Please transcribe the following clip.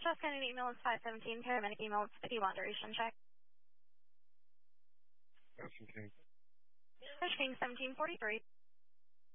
Just got an email, it's 517, paramedic email, it's 51 duration check. Ocean King. Ocean King 1743.